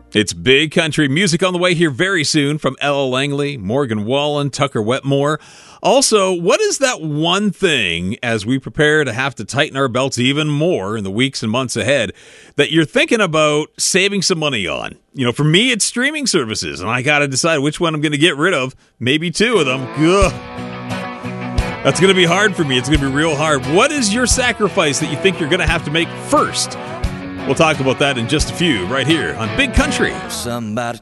It's Big Country music on the way here very soon from Ella Langley, Morgan Wallen, Tucker Wetmore. Also, what is that one thing as we prepare to have to tighten our belts even more in the weeks and months ahead that you're thinking about saving some money on? You know, for me, it's streaming services, and I got to decide which one I'm going to get rid of. Maybe two of them. Ugh. That's going to be hard for me. It's going to be real hard. What is your sacrifice that you think you're going to have to make first? We'll talk about that in just a few right here on Big Country. Somebody